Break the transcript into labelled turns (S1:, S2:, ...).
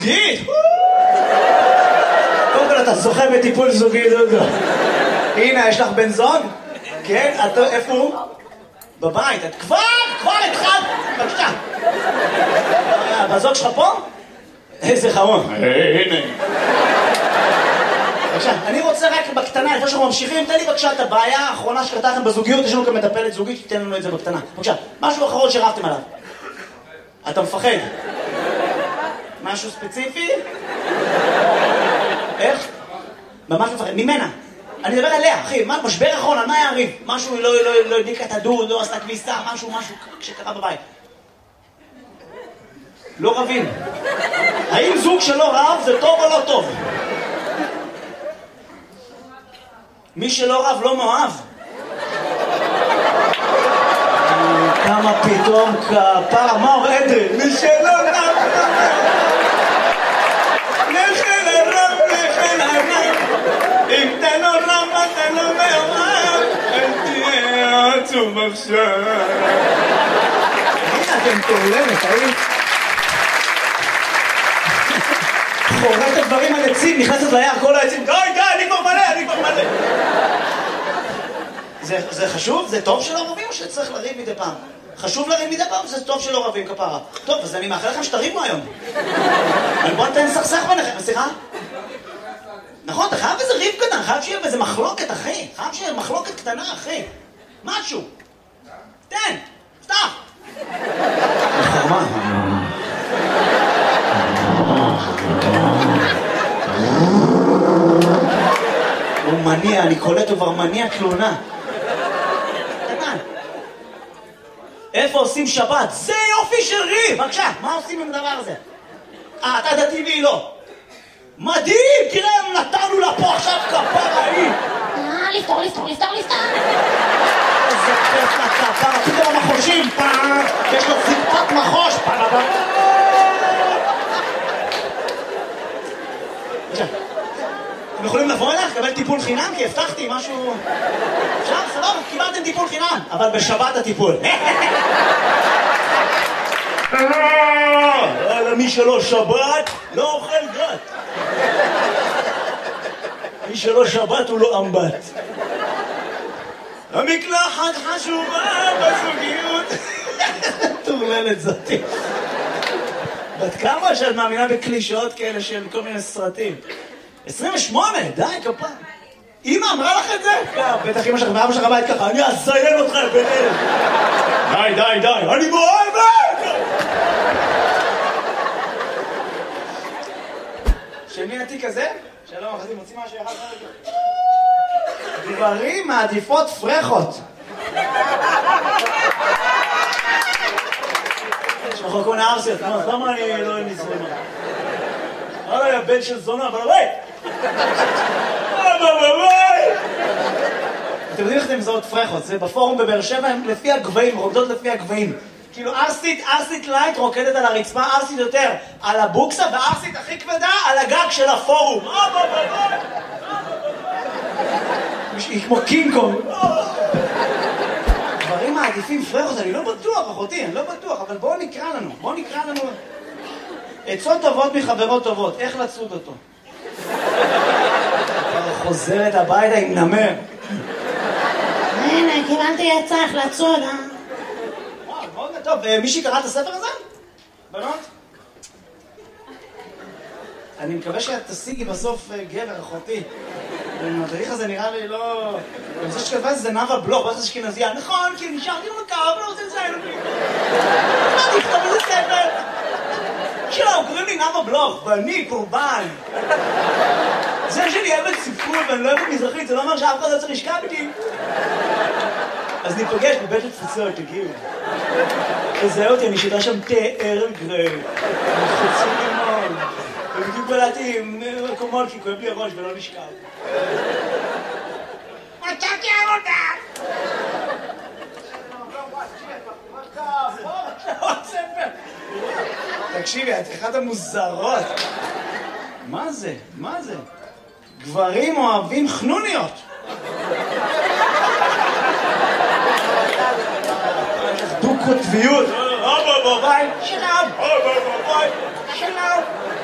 S1: זוגית! קודם כל אתה זוכה בטיפול זוגי, דודו. הנה, יש לך בן זוג? כן? איפה הוא? בבית. את כבר התחלת! בבקשה. בזוג שלך פה? איזה חמור. הנה. בבקשה, אני רוצה רק בקטנה, לפני שאנחנו ממשיכים, תן לי בבקשה את הבעיה האחרונה שקרתה לכם בזוגיות, יש לנו כאן מטפלת זוגית, שתיתן לנו את זה בקטנה. בבקשה, משהו אחרון שרבתם עליו. אתה מפחד? משהו ספציפי? איך? ממש מפחד, ממנה. אני מדבר עליה, אחי, משבר אחרון, על מה היה הריב? משהו לא הדליקה את הדוד, לא עשתה כביסה, משהו שקרה בבית. לא רבים. האם זוג שלא רב זה טוב או לא טוב? מי שלא רב לא מאוהב. כמה פתאום כפר, מה אומר אדרי? מי שלא רב אם אתה לא רב, אתה לא מאוהב, אל תהיה עצוב עכשיו. הנה, אתם תעולמת, האם? חורט את הדברים על עצים, נכנסת ליער, כל העצים, די, אני כבר מלא. זה חשוב? זה טוב שלא רבים או שצריך לריב מדי פעם? חשוב לריב מדי פעם, זה טוב שלא רבים כפרה. טוב, אז אני מאחל לכם שתריבו היום. בוא נתן סכסך ביניכם, סליחה? נכון, אתה חייב איזה ריב קטן, חייב שיהיה איזה מחלוקת, אחי. חייב שיהיה מחלוקת קטנה, אחי. משהו. תן, פתח. חרמה. הוא מניע, אני קולט, הוא כבר מניע תלונה. קטן. איפה עושים שבת? זה יופי של ריב. בבקשה, מה עושים עם הדבר הזה? אתה דתי והיא לא. מדהים! תראה, נתנו לה פה עכשיו כפרה היא!
S2: לפתור!
S1: איזה כיף לכפרה, פתאום המחושים, יש לו ציפת מחוש! אתם יכולים לבוא אליך, לקבל טיפול חינם? כי הבטחתי משהו... עכשיו, סבבה, קיבלתם טיפול חינם, אבל בשבת הטיפול. מי שלא שבת, לא אוכל גת. מי שלא שבת הוא לא אמבט. המקלחת חשובה בזוגיות. תורללת זאתי. בת כמה שאת מאמינה בקלישאות כאלה של כל מיני סרטים? 28, די כפה. אמא אמרה לך את זה? בטח אמא שלך ואבא שלך בית ככה, אני אזיין אותך ביניהם. די, אני מאוהבת! של מי התיק הזה? שלום, אחרי מוציא משהו אחד חלק. גברים מעדיפות פרחות. שמחוקו נערסיות, למה אני לא נזרמה? אולי הבן של זונה, אבל ביי! אתם יודעים איך אתם מזהות פרחות? זה בפורום בבאר שבע, הם לפי הגבהים, רוקדות לפי הגבהים. כאילו ארסית לייט רוקדת על הרצפה, ארסית יותר על הבוקסה, וארסית הכי כבדה על הגג של הפורום. היא כמו קינג קונג. דברים מעדיפים פרחות, אני לא בטוח, אחותי, אני לא בטוח, אבל בואו נקרא לנו. עצות טובות מחברות טובות, איך לצוד אותו? חוזרת הביתה עם נמר.
S2: הנה, קיבלתי עצה איך לצוד,
S1: מאוד טוב, מישהי קרא את הספר הזה? בנות? אני מקווה שאת תשיגי בסוף גבר, אחותי. המדריך הזה נראה לי לא... אני חושב שכתבה זה נאווה בלוך, ואיך זה אשכנזייה. נכון, כי נשארתי במקר, אבל לא רוצה לציין אותי. מה תכתוב איזה ספר? שלום, קוראים לי נאווה בלוך, ואני קורבן. זה שאני אוהבת ספרות ואני לא אוהבת מזרחית, זה לא אומר שאף אחד לא צריך לשכב איתי. אז ניפגש בבית התפוצות, תגיעו. תזהה אותי, אני שיטה שם תאר גרי. חצי לימון. ובדיוק בלעתי עם מקומות, כי כואב לי הראש ולא נשכב.
S2: מצאתי עבודה!
S1: תקשיבי, את אחת המוזרות. מה זה? גברים אוהבים חנוניות. דו-קוטביות. שלום.